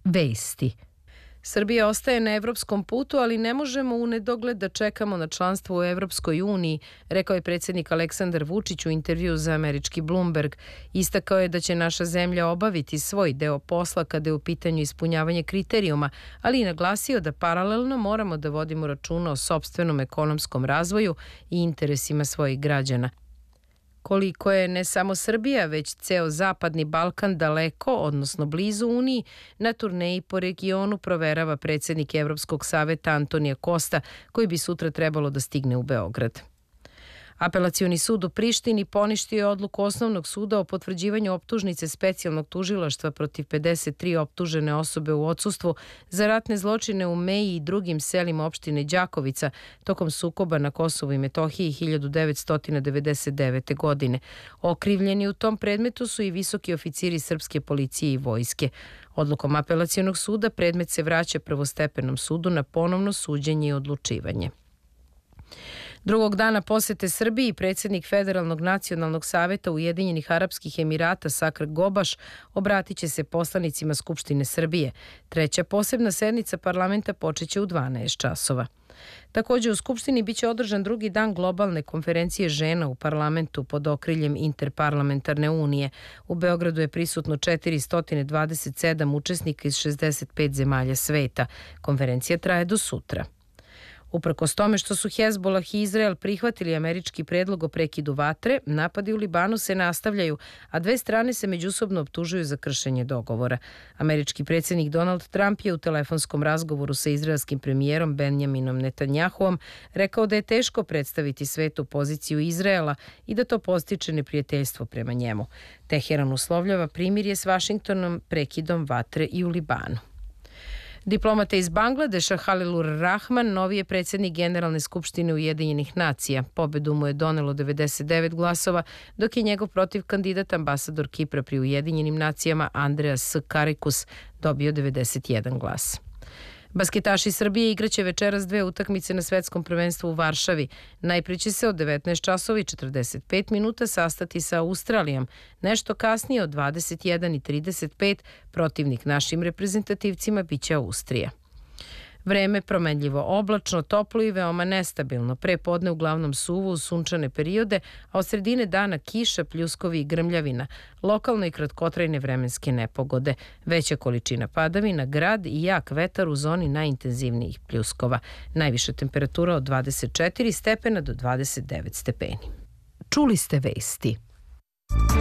Vesti. Srbija ostaje na evropskom putu, ali ne možemo u nedogled da čekamo na članstvo u Evropskoj uniji, rekao je predsjednik Aleksandar Vučić u intervjuu za američki Bloomberg. Istakao je da će naša zemlja obaviti svoj deo posla kada je u pitanju ispunjavanje kriterijuma, ali i naglasio da paralelno moramo da vodimo računa o sopstvenom ekonomskom razvoju i interesima svojih građana. Koliko je ne samo Srbija, već ceo Zapadni Balkan daleko, odnosno blizu Uniji, na turneji po regionu proverava predsjednik Evropskog saveta Antonio Costa, koji bi sutra trebalo da stigne u Beograd. Apelacioni sud u Prištini poništio je odluku Osnovnog suda o potvrđivanju optužnice specijalnog tužilaštva protiv 53 optužene osobe u odsustvu za ratne zločine u Meji i drugim selima opštine Đakovica tokom sukoba na Kosovu i Metohiji 1999. godine. Okrivljeni u tom predmetu su i visoki oficiri srpske policije i vojske. Odlukom apelacionog suda predmet se vraća prvostepenom sudu na ponovno suđenje i odlučivanje. Drugog dana posete Srbiji predsjednik Federalnog nacionalnog saveta Ujedinjenih Arapskih Emirata Sakr Gobaš obratit će se poslanicima Skupštine Srbije. Treća posebna sednica parlamenta počeće u 12 časova. Također u Skupštini biće održan drugi dan globalne konferencije žena u parlamentu pod okriljem Interparlamentarne unije. U Beogradu je prisutno 427 učesnika iz 65 zemalja sveta. Konferencija traje do sutra. Uprkos tome što su Hezbolah i Izrael prihvatili američki predlog o prekidu vatre, napadi u Libanu se nastavljaju, a dve strane se međusobno optužuju za kršenje dogovora. Američki predsjednik Donald Trump je u telefonskom razgovoru sa izraelskim premijerom Benjaminom Netanjahuom rekao da je teško predstaviti svetu poziciju Izraela i da to podstiče neprijateljstvo prema njemu. Teheran uslovljava primirje s Vašingtonom prekidom vatre i u Libanu. Diplomata iz Bangladeša Halilur Rahman novi je predsjednik Generalne skupštine Ujedinjenih nacija. Pobedu mu je donelo 99 glasova, dok je njegov protivkandidat ambasador Kipra pri Ujedinjenim nacijama Andreas Karikus dobio 91 glas. Basketaši Srbije igraće večeras dve utakmice na svetskom prvenstvu u Varšavi. Najprije će se od 19 časova i 45 minuta sastati sa Australijom. Nešto kasnije od 21:35 protivnik našim reprezentativcima biće Austrija. Vreme promenljivo oblačno, toplo i veoma nestabilno. Pre podne uglavnom suvo uz sunčane periode, a od sredine dana kiša, pljuskovi i grmljavina. Lokalno i kratkotrajne vremenske nepogode. Veća količina padavina, grad i jak vetar u zoni najintenzivnijih pljuskova. Najviša temperatura od 24 stepena do 29 stepeni. Čuli ste vesti.